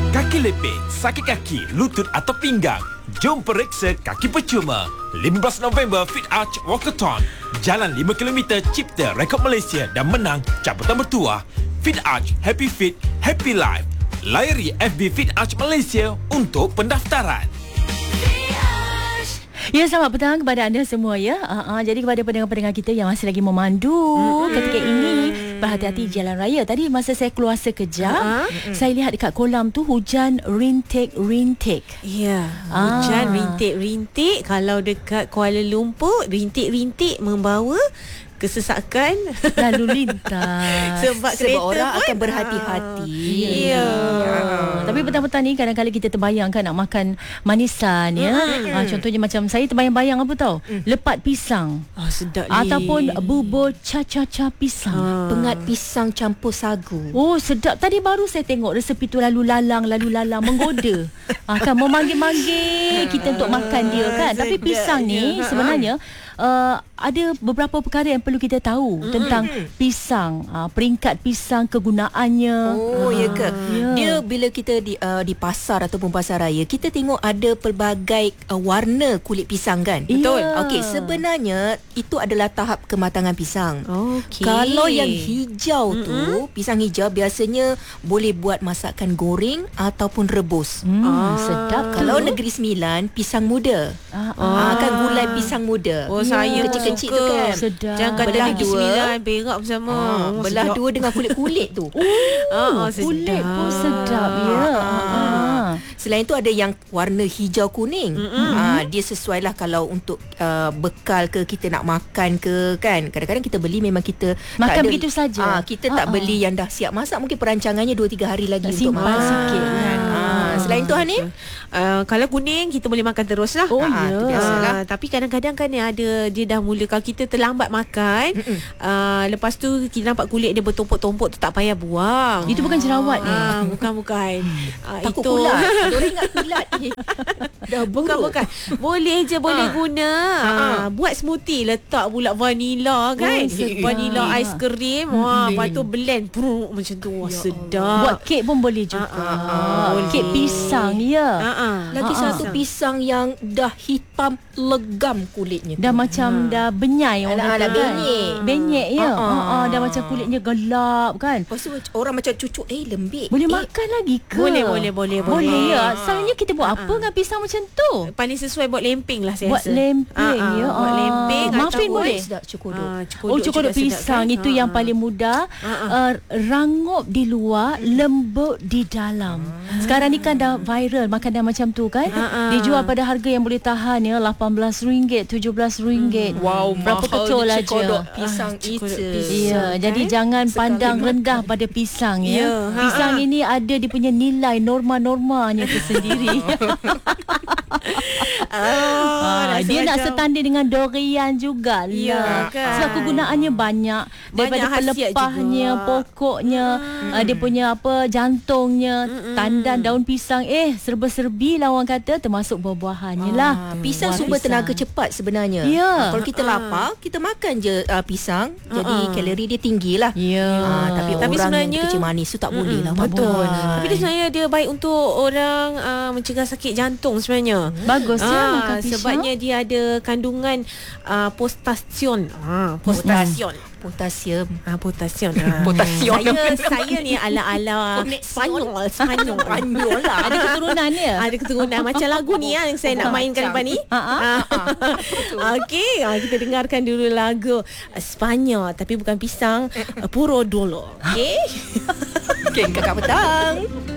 Kaki lepit, sakit kaki, lutut atau pinggang? Jom periksa kaki percuma. 15 November Fit Arch Walkathon. Jalan 5 km cipta rekod Malaysia dan menang cabutan bertuah. Fit Arch, Happy Fit, Happy Life. Layari FB Fit Arch Malaysia untuk pendaftaran. Ya, selamat petang kepada anda semua ya. Jadi kepada pendengar-pendengar kita yang masih lagi memandu ketika ini, berhati-hati jalan raya. Tadi masa saya keluar sekejap, saya lihat dekat kolam tu hujan rintik-rintik. Ya, hujan rintik-rintik. Kalau dekat Kuala Lumpur, rintik-rintik membawa kesesakan lalu lintas. Sebab orang akan berhati-hati. Ya. Tapi petang-petang ni kadang-kadang kita terbayang kan nak makan manisan ya. Contohnya macam saya terbayang-bayang apa tahu? Lepat pisang. Sedap ni. Ataupun bubur cha-cha-cha pisang. Pengat pisang campur sagu. Oh, sedap. Tadi baru saya tengok resepi tu lalu lalang menggoda. Kan memanggil-manggil kita untuk makan dia kan. Tapi pisang ni sebenarnya ada beberapa perkara yang perlu kita tahu tentang pisang, peringkat pisang, kegunaannya. Oh, ya ke? Dia bila kita di pasar ataupun pasar raya, kita tengok ada pelbagai warna kulit pisang kan? Betul? Okey, sebenarnya itu adalah tahap kematangan pisang. Okey. Kalau yang hijau tu, pisang hijau biasanya boleh buat masakan goreng ataupun rebus. Sedap. Kalau Negeri Sembilan, pisang muda. Kan gulai pisang muda. Oh, saya kecil-kecil suka tu kan. Sedap. Jangan kata Belah Negeri dua. Sembilan berak bersama. Belah dua dengan kulit-kulit tu. Kulit pun sedap ya. Selain tu ada yang warna hijau kuning. Dia sesuai lah kalau untuk bekal ke, kita nak makan ke kan. Kadang-kadang kita beli memang kita Makan tak ada, begitu saja. kita tak beli yang dah siap masak. Mungkin perancangannya 2-3 hari lagi Tak untuk simpan masak sikit kan. Selain tu Hanif, kalau kuning kita boleh makan terus lah. Oh, ya. tu biasalah. Tapi kadang-kadang kan ada dia dah mula, kalau kita terlambat makan, lepas tu kita nampak kulit dia bertumpuk-tumpuk tu, tak payah buang. Itu bukan jerawat ni. Bukan. takut Itu kulat. Diorang ingat kulat. Dah buruk. Bukan. Boleh je boleh guna. Buat smoothie, letak pula vanila kan. Vanila ais krim. Lepas tu blend macam tu. Sedap. Buat kek pun boleh juga. Kek pisang ya. Lagi satu pisang yang dah hitam legam kulitnya. Dah macam dah benyai orang kata dah kan. Benyek ya. Dah macam kulitnya gelap kan. Lepas tu orang macam cucuk lembik. Boleh makan lagi ke? Boleh ya. Selalunya kita buat apa dengan pisang macam tu? Paling sesuai buat lemping lah saya Buat rasa. lemping ya. Buat lemping. Muffin ataupun boleh? Sedap cokodok. Cokodok pisang kan? itu yang paling mudah. Rangup di luar, lembut di dalam. Sekarang ni kan dah viral makanan macam tu kan. Dijual pada harga yang boleh tahan ya, RM18, RM17. Wow, berapa mahal ketul ni aja. cokodok pisang itu. Ya, jadi jangan pandang rendah pada pisang ya. Pisang ini ada dia punya nilai norma-normanya tersendiri. Dia nak setanding dengan durian jugalah. Ya, kan? Sebab kegunaannya banyak. Daripada Banyak khasiat pelepahnya, juga. pokoknya, dia punya jantungnya, tandan daun pisang. Serba-serbi lah orang kata, termasuk buah-buahannya lah. Pisang Buah sumber pisang. tenaga cepat sebenarnya. Ya. Kalau kita lapar, kita makan je pisang. Jadi kalori dia tinggi lah. Ya. Tapi orang sebenarnya- yang kecil manis tu tak boleh lah. Betul. makan. Tapi dia sebenarnya dia baik untuk orang mencegah sakit jantung sebenarnya. Bagus ya makan pisang. Sebabnya dia ada kandungan potassium. Potassium. Potasium. Potassium. Potasium. Saya ni ala-ala Spanyol lah. Ada keturunan dia. Ada keturunan macam lagu ni yang saya nak mainkan lepas ni. Okey, kita dengarkan dulu lagu Spanyol tapi bukan pisang, Puro Dolo. Okey. Kakak petang.